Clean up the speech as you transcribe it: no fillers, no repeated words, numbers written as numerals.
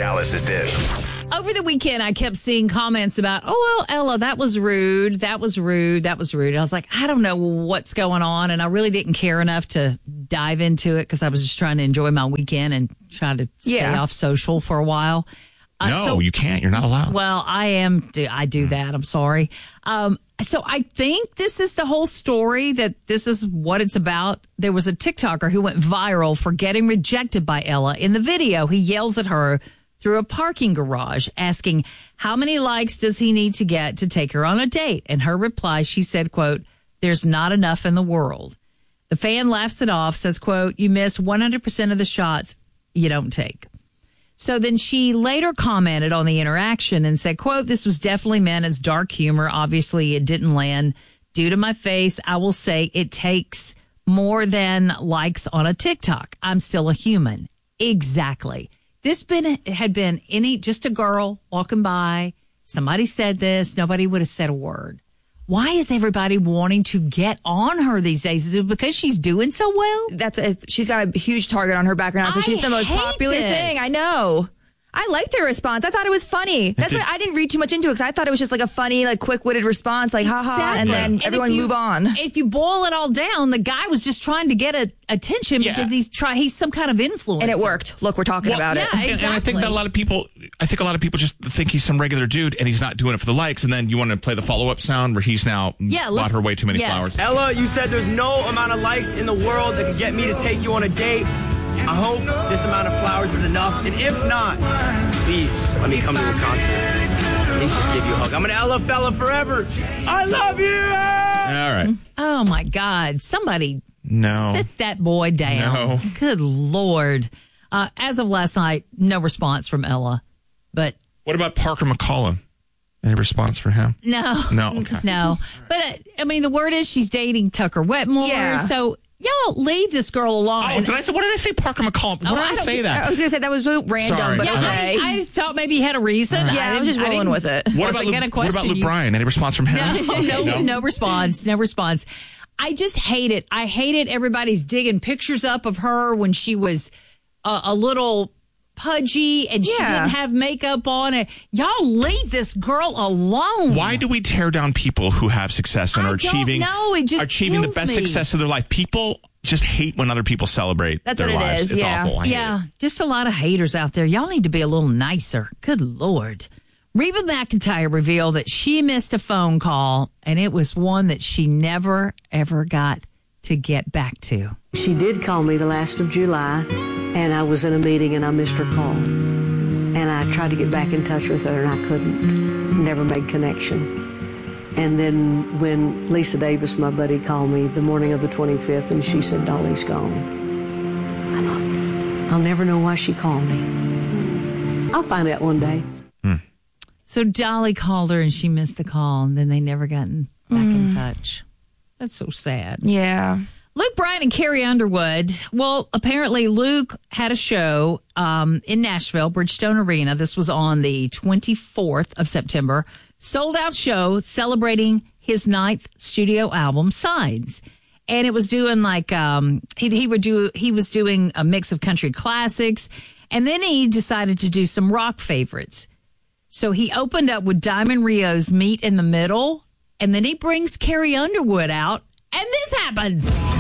Dallas's Dish. Over the weekend, I kept seeing comments about, oh, well, Ella, that was rude. That was rude. That was rude. I was like, I don't know what's going on. And I really didn't care enough to dive into it because I was just trying to enjoy my weekend and try to stay off social for a while. No, you can't. You're not allowed. Well, I do that. I'm sorry. So I think this is the whole story, that this is what it's about. There was a TikToker who went viral for getting rejected by Ella. In the video, he yells at her through a parking garage, asking how many likes does he need to get to take her on a date. And her reply, she said, quote, "There's not enough in the world." The fan laughs it off, says, quote, "You miss 100% of the shots you don't take." So then she later commented on the interaction and said, quote, "This was definitely meant as dark humor. Obviously, it didn't land. Due to my face, I will say it takes more than likes on a TikTok. I'm still a human." Exactly. This had been just a girl walking by. Somebody said this. Nobody would have said a word. Why is everybody wanting to get on her these days? Is it because she's doing so well? She's got a huge target on her back now because she's the most popular thing. I know. I liked her response. I thought it was funny. That's why I didn't read too much into it, because I thought it was just like a funny, like quick-witted response, like haha, and then everyone move on. If you boil it all down, the guy was just trying to get attention because he's some kind of influencer. And it worked. Look, we're talking about it. Exactly. And I think that a lot of people just think he's some regular dude and he's not doing it for the likes. And then you want to play the follow-up sound where he's now bought her way too many flowers. Ella, you said there's no amount of likes in the world that can get me to take you on a date. I hope this amount of flowers is enough. And if not, please let me come to the concert. At least just give you a hug. I'm an Ella fella forever. I love you. All right. Oh, my God. Somebody sit that boy down. No. Good Lord. As of last night, no response from Ella. But what about Parker McCollum? Any response for him? No. No, okay. No. But, the word is she's dating Tucker Wetmore. Yeah. So y'all leave this girl alone. Oh, what did I say? Parker McCollum. What did I say that? I was going to say that was so random, Sorry. but yeah, okay. I thought maybe he had a reason. Right. Yeah, I was just rolling with it. What about Luke Bryan? Any response from him? No response. No response. I just hate it. I hated everybody's digging pictures up of her when she was a little pudgy and she didn't have makeup on it. Y'all leave this girl alone. Why do we tear down people who have success and are achieving the best success of their life? People just hate when other people celebrate their lives. It is. It's awful. I hate it. Just a lot of haters out there. Y'all need to be a little nicer. Good Lord. Reba McEntire revealed that she missed a phone call, and it was one that she never, ever got to get back to. She did call me the last of July, and I was in a meeting and I missed her call. And I tried to get back in touch with her and I couldn't. Never made connection. And then when Lisa Davis, my buddy, called me the morning of the 25th and she said, Dolly's gone. I thought, I'll never know why she called me. I'll find out one day. So Dolly called her and she missed the call, and then they never gotten back in touch. That's so sad. Yeah. Luke Bryan and Carrie Underwood. Well, apparently Luke had a show in Nashville, Bridgestone Arena. This was on the 24th of September. Sold out show celebrating his 9th studio album, Signs. And it was doing like he was doing a mix of country classics, and then he decided to do some rock favorites. So he opened up with Diamond Rio's Meet in the Middle, and then he brings Carrie Underwood out, and this happens.